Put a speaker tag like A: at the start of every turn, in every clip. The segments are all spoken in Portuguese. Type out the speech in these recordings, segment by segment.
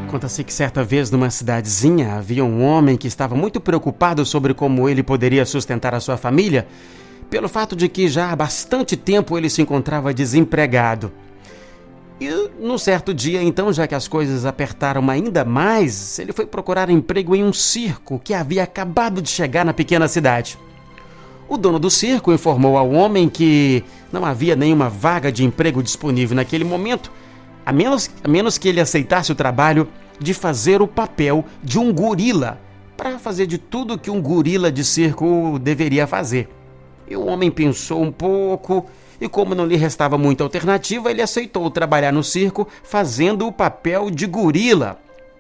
A: Conta-se que certa vez numa cidadezinha havia um homem que estava muito preocupado sobre como ele poderia sustentar a sua família, pelo fato de que já há bastante tempo ele se encontrava desempregado. E num certo dia, então, já que as coisas apertaram ainda mais, ele foi procurar emprego em um circo que havia acabado de chegar na pequena cidade. O dono do circo informou ao homem que não havia nenhuma vaga de emprego disponível naquele momento, a menos que ele aceitasse o trabalho de fazer o papel de um gorila, para fazer de tudo que um gorila de circo deveria fazer. E o homem pensou um pouco, e como não lhe restava muita alternativa, ele aceitou trabalhar no circo fazendo o papel de gorila.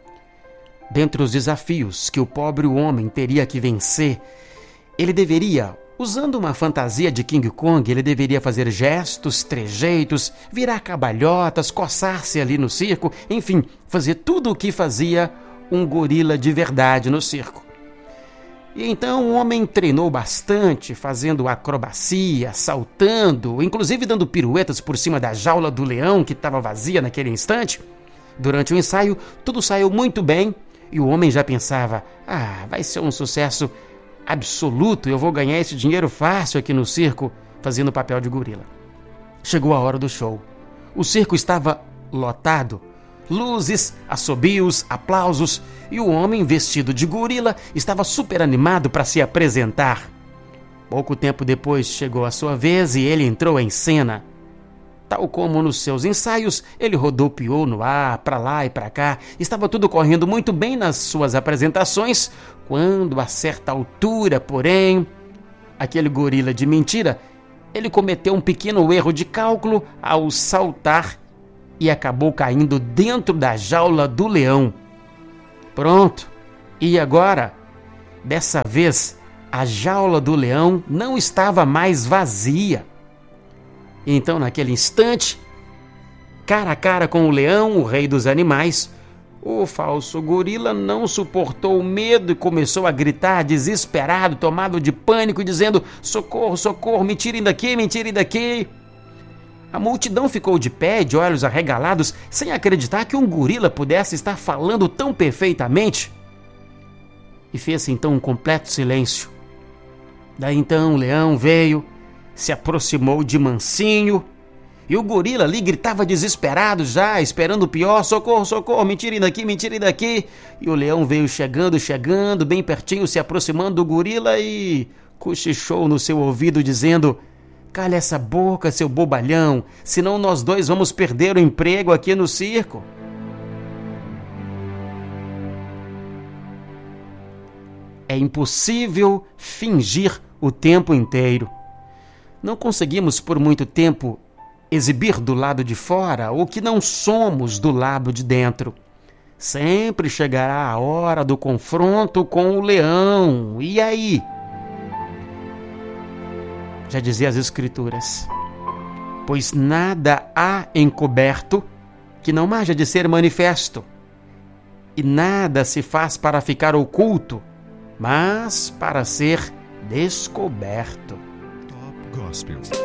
A: Dentre os desafios que o pobre homem teria que vencer, ele deveria, usando uma fantasia de King Kong, ele deveria fazer gestos, trejeitos, virar cabalhotas, coçar-se ali no circo, enfim, fazer tudo o que fazia um gorila de verdade no circo. E então o homem treinou bastante, fazendo acrobacia, saltando, inclusive dando piruetas por cima da jaula do leão que estava vazia naquele instante. Durante o ensaio, tudo saiu muito bem e o homem já pensava: vai ser um sucesso absoluto, eu vou ganhar esse dinheiro fácil aqui no circo, fazendo o papel de gorila. Chegou a hora do show. O circo estava lotado. Luzes, assobios, aplausos, e o homem vestido de gorila estava super animado para se apresentar. Pouco tempo depois chegou a sua vez e ele entrou em cena. Tal como nos seus ensaios, ele rodopiou no ar, para lá e para cá. Estava tudo correndo muito bem nas suas apresentações, quando a certa altura, porém, aquele gorila de mentira, ele cometeu um pequeno erro de cálculo ao saltar e acabou caindo dentro da jaula do leão. Pronto. E agora? Dessa vez, a jaula do leão não estava mais vazia. Então, naquele instante, cara a cara com o leão, o rei dos animais, o falso gorila não suportou o medo e começou a gritar desesperado, tomado de pânico, dizendo: socorro, socorro, me tirem daqui, me tirem daqui. A multidão ficou de pé, de olhos arregalados, sem acreditar que um gorila pudesse estar falando tão perfeitamente. E fez-se então um completo silêncio. Daí então o leão veio, se aproximou de mansinho, e o gorila ali gritava desesperado já, esperando o pior: socorro, socorro, me tirem daqui, me tirem daqui. E o leão veio chegando, bem pertinho, se aproximando do gorila e cochichou no seu ouvido, dizendo: cale essa boca, seu bobalhão, senão nós dois vamos perder o emprego aqui no circo. É impossível fingir o tempo inteiro. Não conseguimos por muito tempo exibir do lado de fora o que não somos do lado de dentro. Sempre chegará a hora do confronto com o leão. E aí? Já dizia as Escrituras: pois nada há encoberto que não haja de ser manifesto, e nada se faz para ficar oculto, mas para ser descoberto.
B: Top Gospel.